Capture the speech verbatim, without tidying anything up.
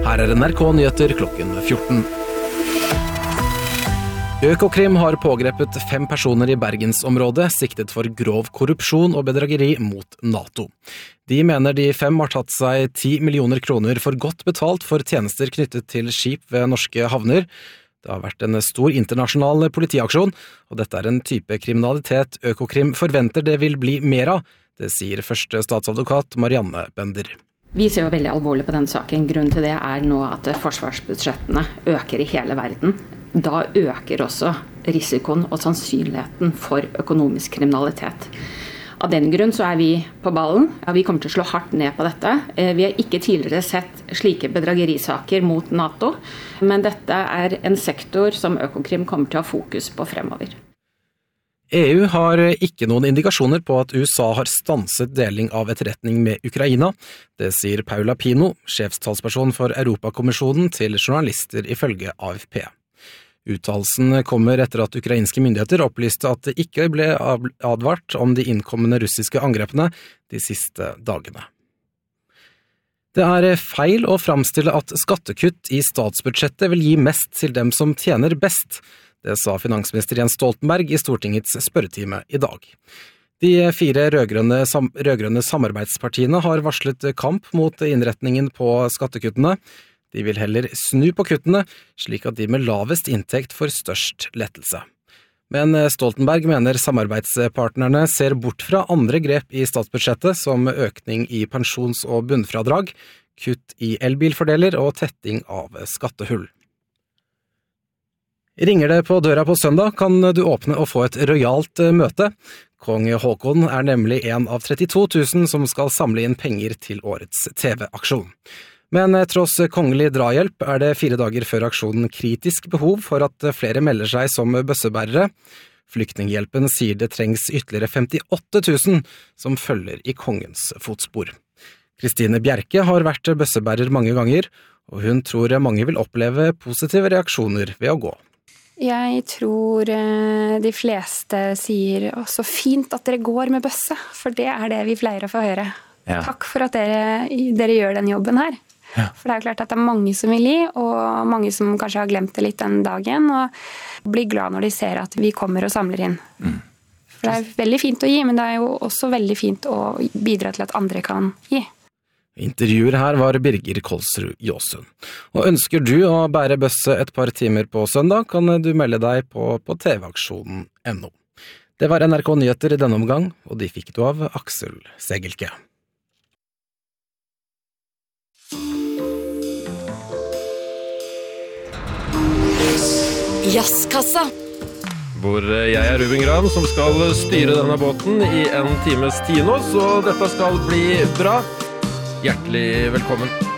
Her er N R K Nyheter klokken fjorten. Økokrim har pågrepet fem personer i Bergensområdet siktet for grov korrupsjon og bedrageri mot NATO. De mener de fem har tatt seg ti millioner kroner for godt betalt for tjenester knyttet til skip ved norske havner. Det har vært en stor internasjonal politiaksjon, og dette er en type kriminalitet Økokrim forventer det vil bli mer av. Det sier første statsadvokat Marianne Bender. Vi ser jo veldig alvorlig på den saken. Grunnen til det er nå at forsvarsbudsjettene øker i hele verden. Da øker også risikoen og sannsynligheten for økonomisk kriminalitet. Av den grunn så er vi på ballen. Ja, vi kommer til å slå hardt ned på dette. Vi har ikke tidligere sett slike bedragerisaker mot NATO, men dette er en sektor som Økokrim kommer til å ha fokus på fremover. E U har ikke noen indikasjoner på at U S A har stanset deling av etterretning med Ukraina. Det sier Paula Pino, sjefstalsperson for Europakommisjonen, til journalister ifølge A F P. Uttalelsen kommer etter at ukrainske myndigheter opplyste at det ikke ble advart om de innkommende russiske angrepene de siste dagene. Det er feil å framstille at skattekutt i statsbudsjettet vil gi mest til dem som tjener best. Det sa finansminister Jens Stoltenberg i Stortingets spørretime i dag. De fire rødgrønne, sam- rødgrønne samarbeidspartiene har varslet kamp mot innretningen på skattekuttene. De vil heller snu på kuttene, slik at de med lavest inntekt får størst lettelse. Men Stoltenberg mener samarbeidspartnerne ser bort fra andre grep i statsbudsjettet, som økning i pensjons- og bunnfradrag, kutt i elbilfordeler og tetting av skattehull. Ringer det på døra på søndag, kan du åpne og få et rojalt møte. Kong Håkon er nemlig en av trettito tusen som skal samle inn penger til årets T V-aksjon. Men tross kongelig drahjelp er det fire dager før aksjonen kritisk behov for at flere melder seg som bøssebærere. Flyktninghjelpen sier det trengs ytterligere femtiåtte tusen som følger i kongens fotspor. Kristine Bjerke har vært bøssebærer mange ganger, og hun tror mange vil oppleve positive reaksjoner ved å gå. Jeg tror de fleste sier å, så fint at dere går med bøsse, for det er det vi pleier å få høre. Ja. Takk for at dere, dere gjør den jobben her. Ja. For det er klart at det er mange som vil gi, og mange som kanskje har glemt det litt den dagen, og blir glad når de ser at vi kommer og samler inn. Mm. For det er veldig fint å gi, men det er jo også veldig fint å bidra til at andre kan gi. Intervjuer her var Birger Kolsrud Jåsund. Og ønsker du å bære bøsse et par timer på søndag, kan du melde deg på på tv-aksjonen punktum no. Det var N R K Nyheter i denne omgang, og de fikk du av Aksel Segelke. Jazzkassa. Hvor jeg er Ruben Gran, som skal styre denne båten i en times tid nå, så dette skal bli bra. Hjertelig velkommen.